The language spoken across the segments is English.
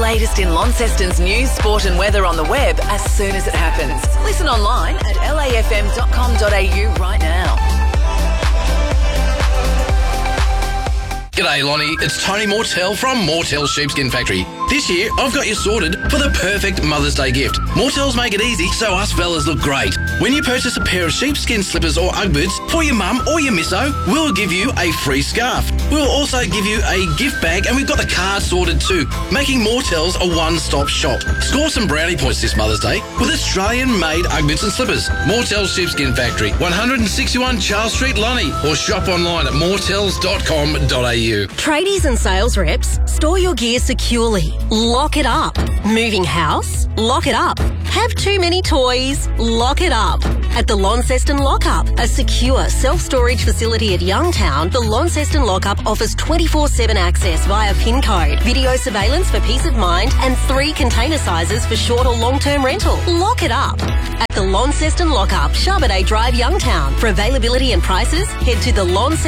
latest in Launceston's news, sport and weather on the web as soon as it happens. Listen online at lafm.com.au right now. G'day Lonnie, it's Tony Mortell from Mortell Sheepskin Factory. This year, I've got you sorted for the perfect Mother's Day gift. Mortells make it easy so us fellas look great. When you purchase a pair of sheepskin slippers or Ugg boots for your mum or your misso, we'll give you a free scarf. We'll also give you a gift bag and we've got the card sorted too, making Mortells a one-stop shop. Score some brownie points this Mother's Day with Australian-made Ugg boots and slippers. Mortell Sheepskin Factory, 161 Charles Street, Lonnie, or shop online at mortells.com.au. Tradies and sales reps, store your gear securely. Lock it up. Moving house? Lock it up. Have too many toys? Lock it up. At the Launceston Lockup, a secure self-storage facility at Youngtown, the Launceston Lockup offers 24/7 access via PIN code, video surveillance for peace of mind, and 3 container sizes for short or long-term rental. Lock it up. At the Launceston Lockup, Charbonnet Drive, Youngtown. For availability and prices, head to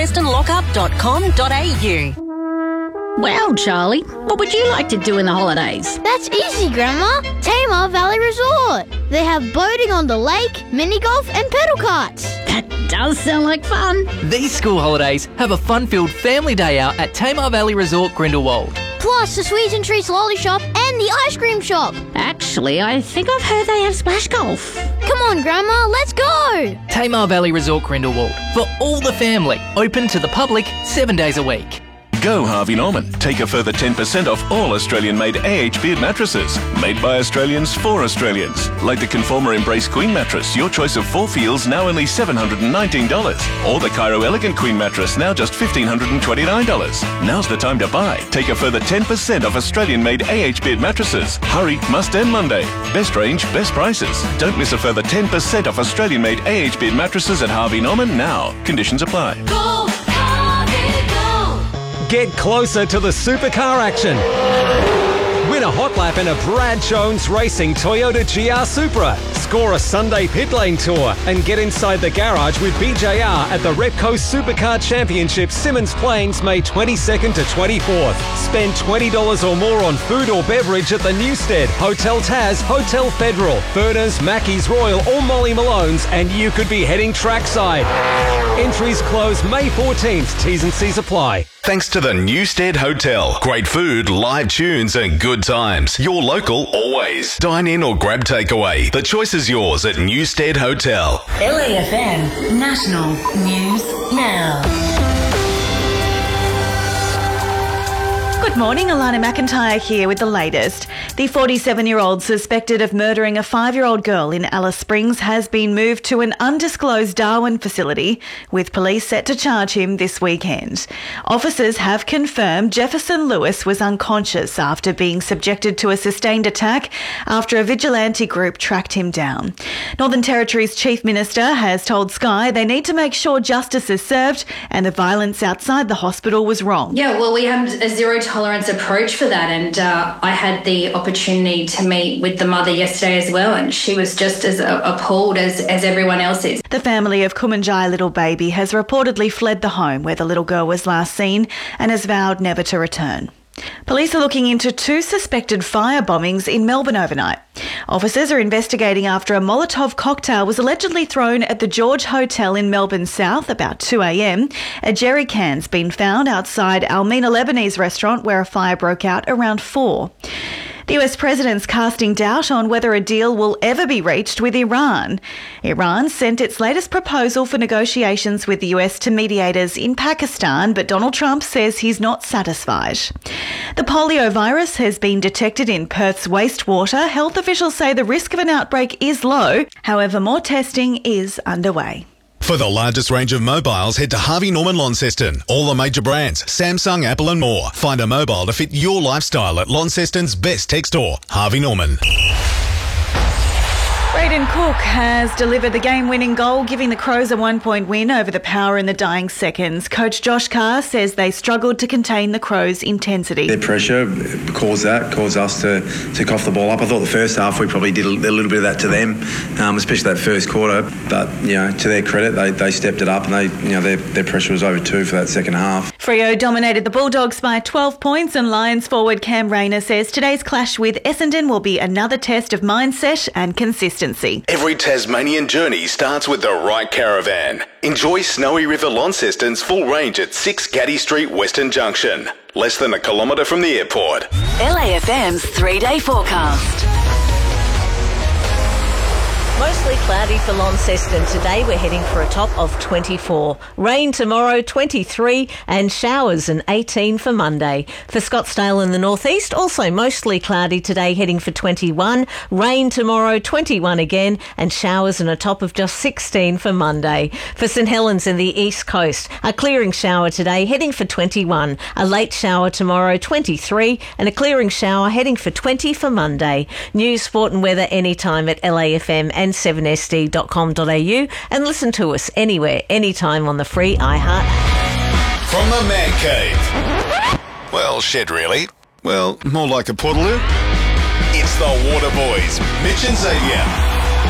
thelauncestonlockup.com.au. Well, Charlie, what would you like to do in the holidays? That's easy, Grandma. Tamar Valley Resort. They have boating on the lake, mini golf and pedal karts. That does sound like fun. These school holidays have a fun-filled family day out at Tamar Valley Resort, Grindelwald. Plus the Sweets and Treats lolly shop and the ice cream shop. Actually, I think I've heard they have splash golf. Come on, Grandma, let's go. Tamar Valley Resort, Grindelwald. For all the family. Open to the public 7 days a week. Go Harvey Norman. Take a further 10% off all Australian-made AH Beard mattresses. Made by Australians for Australians. Like the Conformer Embrace Queen mattress, your choice of 4 feels, now only $719. Or the Cairo Elegant Queen mattress, now just $1,529. Now's the time to buy. Take a further 10% off Australian-made AH Beard mattresses. Hurry, must end Monday. Best range, best prices. Don't miss a further 10% off Australian-made AH Beard mattresses at Harvey Norman now. Conditions apply. Go, Harvey, go! Get closer to the supercar action. Win a hot lap in a Brad Jones Racing Toyota GR Supra. Score a Sunday pit lane tour and get inside the garage with BJR at the Repco Supercar Championship, Simmons Plains, May 22nd to 24th. Spend $20 or more on food or beverage at the Newstead, Hotel Taz, Hotel Federal, Furners, Mackey's Royal or Molly Malone's, and you could be heading trackside. Entries close May 14th. T's and C's apply. Thanks to the Newstead Hotel. Great food, live tunes and good times. Your local always. Dine in or grab takeaway. The choice is yours at Newstead Hotel. LAFM National News Now. Good morning, Alana McIntyre here with the latest. The 47-year-old suspected of murdering a 5-year-old girl in Alice Springs has been moved to an undisclosed Darwin facility, with police set to charge him this weekend. Officers have confirmed Jefferson Lewis was unconscious after being subjected to a sustained attack after a vigilante group tracked him down. Northern Territory's Chief Minister has told Sky they need to make sure justice is served and the violence outside the hospital was wrong. Yeah, well, we have a zero tolerance approach for that, and I had the opportunity to meet with the mother yesterday as well, and she was just as appalled as everyone else is. The family of Kumanjai little baby has reportedly fled the home where the little girl was last seen and has vowed never to return. Police are looking into 2 suspected fire bombings in Melbourne overnight. Officers are investigating after a Molotov cocktail was allegedly thrown at the George Hotel in Melbourne South about 2 a.m. A jerry can's been found outside Almina Lebanese restaurant where a fire broke out around 4. The US president's casting doubt on whether a deal will ever be reached with Iran. Iran sent its latest proposal for negotiations with the US to mediators in Pakistan, but Donald Trump says he's not satisfied. The polio virus has been detected in Perth's wastewater. Health officials say the risk of an outbreak is low. However, more testing is underway. For the largest range of mobiles, head to Harvey Norman Launceston. All the major brands, Samsung, Apple and more. Find a mobile to fit your lifestyle at Launceston's best tech store, Harvey Norman. Braden Cook has delivered the game-winning goal, giving the Crows a 1-point win over the Power in the dying seconds. Coach Josh Carr says they struggled to contain the Crows' intensity. Their pressure caused us to cough the ball up. I thought the first half we probably did a little bit of that to them, especially that first quarter. But to their credit, they stepped it up, and their pressure was over 2 for that second half. Freo dominated the Bulldogs by 12 points, and Lions forward Cam Rayner says today's clash with Essendon will be another test of mindset and consistency. Every Tasmanian journey starts with the right caravan. Enjoy Snowy River Launceston's full range at 6 Gaddy Street, Western Junction. Less than a kilometre from the airport. LAFM's 3-day forecast. Mostly cloudy for Launceston today. We're heading for a top of 24. Rain tomorrow, 23, and showers and 18 for Monday. For Scottsdale in the northeast, also mostly cloudy today, heading for 21. Rain tomorrow, 21 again, and showers and a top of just 16 for Monday. For St Helens in the east coast, a clearing shower today, heading for 21. A late shower tomorrow, 23, and a clearing shower heading for 20 for Monday. News, sport and weather anytime at LAFM and 7sd.com.au, and listen to us anywhere, anytime on the free iHeart. From the Man Cave. Well, shed really. Well, more like a portaloo. It's the Water Boys, Mitch and Xavier.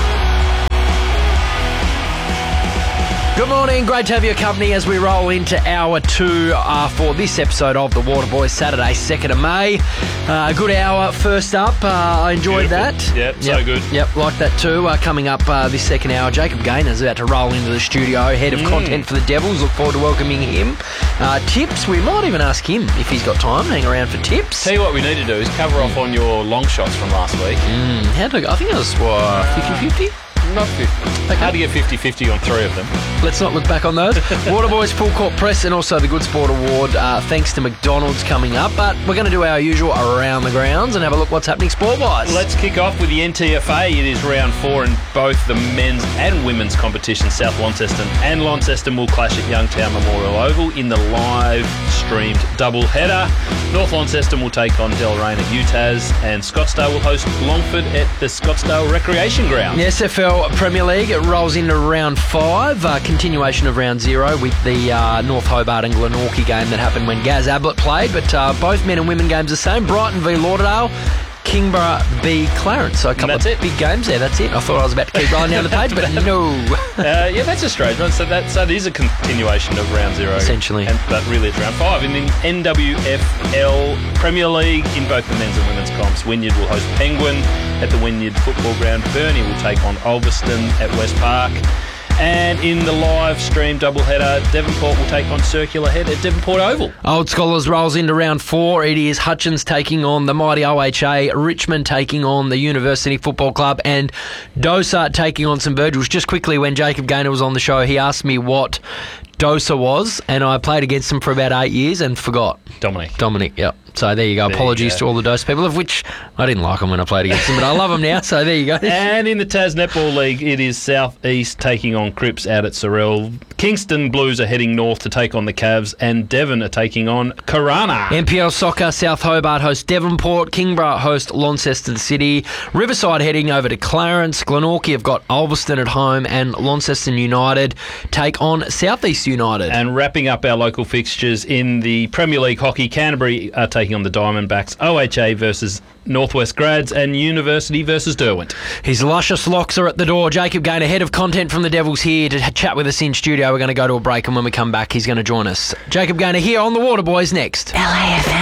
Good morning, great to have your company as we roll into hour 2 for this episode of the Water Boys, Saturday, 2nd of May. A good hour first up. I enjoyed that. Yep, so good. Yep, like that too. Coming up this second hour, Jacob Gaynor is about to roll into the studio, head of content for the Devils. Look forward to welcoming him. Tips, we might even ask him if he's got time, hang around for tips. Tell you what we need to do is cover off on your long shots from last week. I think it was 50-50? Not 50. Okay. Hard to get 50-50 on 3 of them. Let's not look back on those. Waterboys Full Court Press and also the Good Sport Award, thanks to McDonald's, coming up. But we're going to do our usual around the grounds and have a look what's happening sport-wise. Let's kick off with the NTFA. It is round 4 in both the men's and women's competitions. South Launceston and Launceston will clash at Youngtown Memorial Oval in the live-streamed double-header. North Launceston will take on Delrain at UTAS, and Scottsdale will host Longford at the Scottsdale Recreation Ground. The SFL Premier League, it rolls into round 5, continuation of round 0 with the North Hobart and Glenorchy game that happened when Gaz Ablett played, but both men and women games the same. Brighton v Lauderdale, Kingborough v Clarence. So a couple of big games there, that's it. I thought I was about to keep rolling down the page, but no. Yeah, that's a strange one. So that is a continuation of round 0. Essentially. But really it's round 5. In the NWFL Premier League, in both the men's and women's comps, Wynyard will host Penguin at the Wynyard Football Ground. Burnie will take on Ulverston at West Park. And in the live stream doubleheader, Devonport will take on Circular Head at Devonport Oval. Old Scholars rolls into round 4. It is Hutchins taking on the mighty OHA, Richmond taking on the University Football Club, and Dosa taking on St Virgil's. Just quickly, when Jacob Gaynor was on the show, he asked me what Dosa was, and I played against him for about 8 years and forgot. Dominic, yep. So there you go. Apologies to all the Dose people, of which I didn't like them when I played against them, but I love them now, so there you go. And in the Tas Netball League, it is South East taking on Cripps out at Sorrel. Kingston Blues are heading north to take on the Cavs, and Devon are taking on Corana. NPL Soccer, South Hobart host Devonport, Kingborough host Launceston City, Riverside heading over to Clarence, Glenorchy have got Ulverston at home, and Launceston United take on South East United. And wrapping up our local fixtures in the Premier League hockey, Canterbury are taking on the Diamondbacks, OHA versus Northwest Grads, and University versus Derwent. His luscious locks are at the door. Jacob Gaynor, head of content from the Devils, here to chat with us in studio. We're going to go to a break, and when we come back, he's going to join us. Jacob Gaynor here on the Water Boys next. LAFM.